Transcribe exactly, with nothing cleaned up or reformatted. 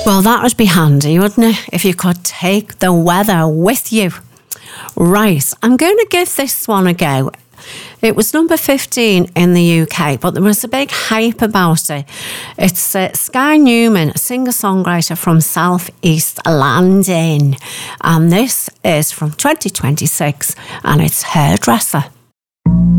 Well, that would be handy, wouldn't it, if you could take the weather with you. Right, I'm going to give this one a go. It was number fifteen in the U K, but there was a big hype about it. It's uh, Sky Newman, a singer-songwriter from South East London. And this is from twenty twenty-six, and it's Hairdresser.